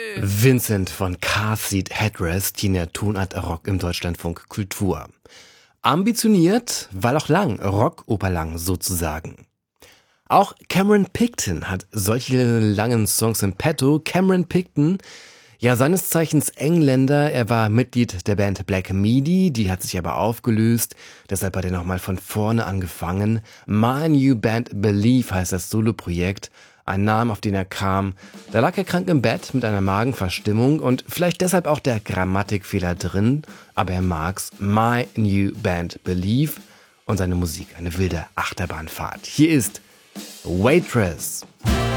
Vincent von Car Seat Headrest in der Tonart Rock im Deutschlandfunk Kultur. Ambitioniert, weil auch lang, Rock-Operlang sozusagen. Auch Cameron Picton hat solche langen Songs im Petto. Cameron Picton, ja seines Zeichens Engländer, er war Mitglied der Band Black Midi, die hat sich aber aufgelöst, deshalb hat er nochmal von vorne angefangen. My New Band Believe heißt das Soloprojekt, ein Name, auf den er kam. Da lag er krank im Bett mit einer Magenverstimmung und vielleicht deshalb auch der Grammatikfehler drin, aber er mag's. My New Band Believe und seine Musik, eine wilde Achterbahnfahrt. Hier ist Waitress.